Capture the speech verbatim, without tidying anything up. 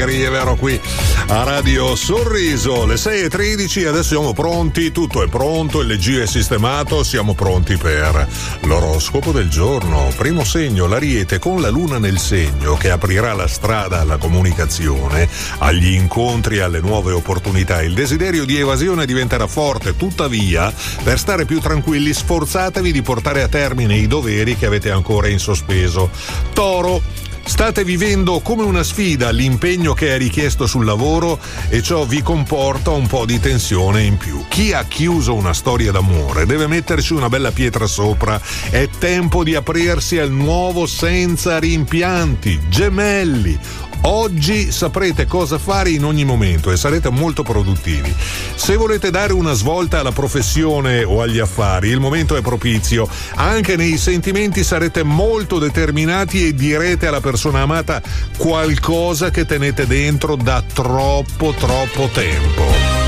allegri, è vero, qui a Radio Sorriso, le sei e tredici, adesso siamo pronti, tutto è pronto, il leggio è sistemato, siamo pronti per l'oroscopo del giorno. Primo segno, l'Ariete, con la luna nel segno che aprirà la strada alla comunicazione, agli incontri, alle nuove opportunità. Il desiderio di evasione diventerà forte, tuttavia, per stare più tranquilli, sforzatevi di portare a termine i doveri che avete ancora in sospeso. Toro, state vivendo come una sfida l'impegno che è richiesto sul lavoro e ciò vi comporta un po' di tensione in più. Chi ha chiuso una storia d'amore deve metterci una bella pietra sopra. È tempo di aprirsi al nuovo senza rimpianti. Gemelli, oggi saprete cosa fare in ogni momento e sarete molto produttivi. Se volete dare una svolta alla professione o agli affari, il momento è propizio. Anche nei sentimenti sarete molto determinati e direte alla persona amata qualcosa che tenete dentro da troppo troppo tempo.